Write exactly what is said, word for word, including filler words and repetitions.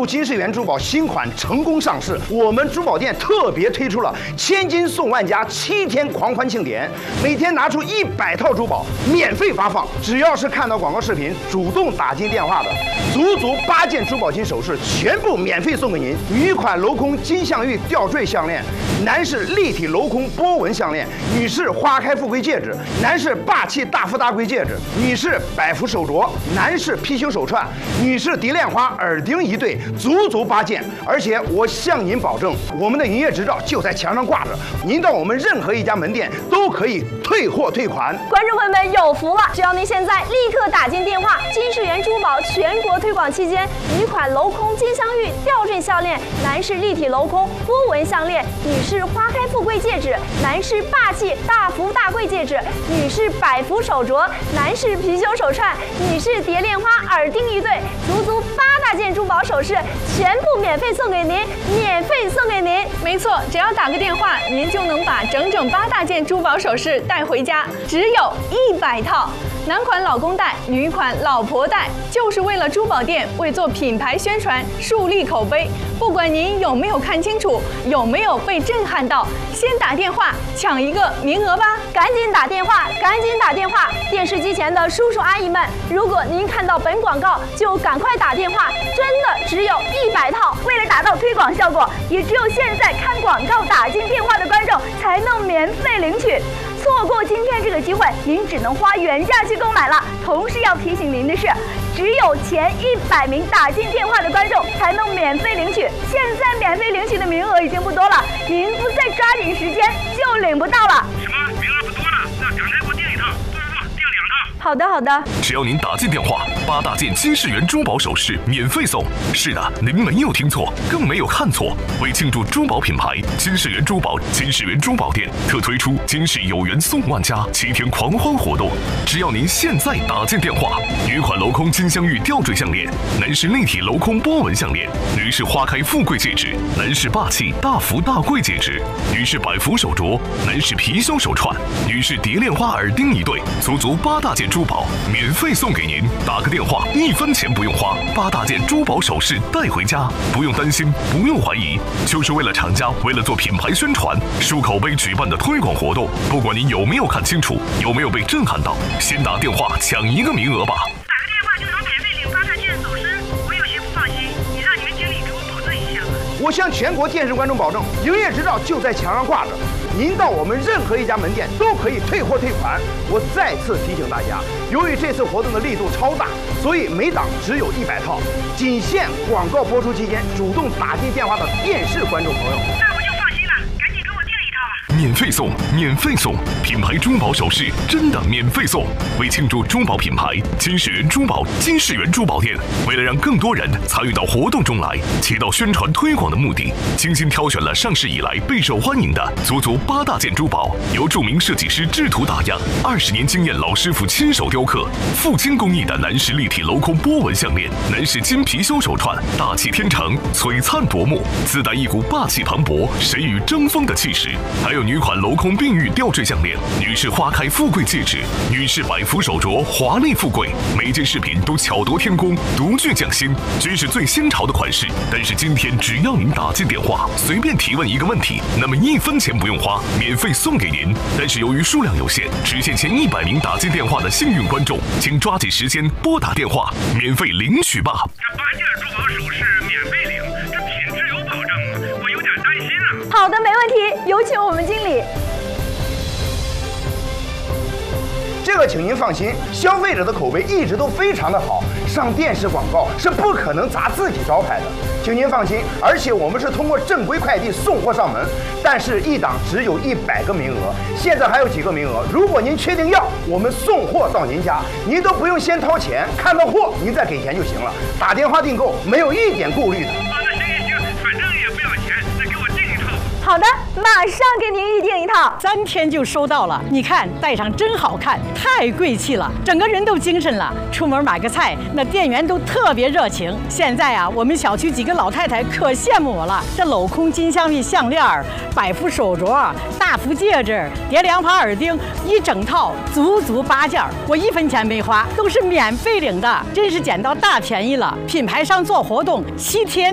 周金世元珠宝新款成功上市，我们珠宝店特别推出了千金送万家七天狂欢庆典，每天拿出一百套珠宝免费发放，只要是看到广告视频主动打进电话的，足足八件珠宝金首饰全部免费送给您。女款镂空金镶玉吊坠项链，男士立体镂空波纹项链，女士花开富贵戒指，男士霸气大富大贵戒指，女士百福手镯，男士貔貅手串，女士蝶恋花耳钉一对，足足八件。而且我向您保证，我们的营业执照就在墙上挂着，您到我们任何一家门店都可以退货退款。 观众朋友们有福了，只要您现在立刻打进电话，金世元珠宝全国推广期间，女款镂空金镶玉吊坠项链，男士立体镂空波纹项链，女士花开富贵戒指，男士霸气大福大贵戒指，女士百福手镯，男士貔貅手串，女士蝶恋花耳钉一对，足足八大件珠宝首饰全部免费送给您，免费送给您。 没错，只要打个电话，您就能把整整八大件珠宝首饰带回家，只有一百套。男款老公戴，女款老婆戴，就是为了珠宝店为做品牌宣传、树立口碑。不管您有没有看清楚，有没有被震撼到，先打电话抢一个名额吧！ 赶紧打电话，赶紧打电话！电视机前的叔叔阿姨们，如果您看到本广告，就赶快打电话，真的只有一百套。为了达到推广效果，也只有现在看广告打进电话的观众才能免费领取。错过今天这个机会，您只能花原价去购买了。同时要提醒您的是，只有前一百名打进电话的观众才能免费领取。现在免费领取的名额已经不多了，您不再抓紧时间就领不到了。 什么？名额不多了？那赶快给我订一套！不不不，订两套。 好的好的。 只要您打进电话，八大件金世元珠宝首饰免费送。是的，您没有听错，更没有看错。为庆祝珠宝品牌金世元珠宝金世元珠宝店特推出金世有缘送万家七天狂欢活动，只要您现在打进电话，女款镂空金镶玉吊坠项链，男士立体镂空波纹项链，女士花开富贵戒指，男士霸气大福大贵戒指，女士百福手镯，男士貔貅手串，女士蝶恋花耳钉一对，足足八大件珠宝免费送给您。打个电话，一分钱不用花，八大件珠宝首饰带回家，不用担心，不用怀疑，就是为了厂家为了做品牌宣传、树口碑举办的推广活动。不管您有没有看清楚，有没有被震撼到，先打电话抢一个名额吧。 打个电话就能免费领八大件首饰，我有些不放心，你让你们经理给我保证一下吧。 我向全国电视观众保证，营业执照就在墙上挂着，您到我们任何一家门店都可以退货退款。我再次提醒大家，由于这次活动的力度超大，所以每档只有一百套，仅限广告播出期间主动打进电话的电视观众朋友。 那我就放心了，赶紧给我订一套吧。 免费送，免费送，品牌珠宝首饰真的免费送。为庆祝珠宝品牌金世元珠宝金世元珠宝店，为了让更多人参与到活动中来，起到宣传推广的目的，精心挑选了上市以来备受欢迎的足足八大件珠宝，由著名设计师制图打样，二十年经验老师傅亲手雕刻，富金工艺的男士立体镂空波纹项链，男士金貔貅手串，大气天成，璀璨夺目，自带一股霸气磅礴、谁与争锋的气势。还有女款镂空碧玉吊坠项链，女士花开富贵戒指，女士百福手镯，华丽富贵。每件饰品都巧夺天工，独具匠心，均是最新潮的款式。但是今天只要您打进电话，随便提问一个问题，那么一分钱不用花，免费送给您。但是由于数量有限，只限前一百名打进电话的幸运观众，请抓紧时间拨打电话，免费领取吧。 这八件珠宝首饰免费领，这品质有保证吗？我有点担心啊。 好的，没问题，有请我们经理。 这个请您放心，消费者的口碑一直都非常的好，上电视广告是不可能砸自己招牌的，请您放心。而且我们是通过正规快递送货上门，但是一档只有一百个名额，现在还有几个名额，如果您确定要，我们送货到您家，您都不用先掏钱，看到货您再给钱就行了，打电话订购没有一点顾虑的。 啊，那行行行，反正也不要钱，那给我订一套。 好的，马上给您预定一套。 三天就收到了，你看戴上真好看，太贵气了，整个人都精神了。出门买个菜，那店员都特别热情。现在啊，我们小区几个老太太可羡慕我了。这镂空金镶玉项链、百福手镯、大福戒指、蝶恋花耳钉，一整套足足八件，我一分钱没花，都是免费领的，真是捡到大便宜了。品牌商做活动七天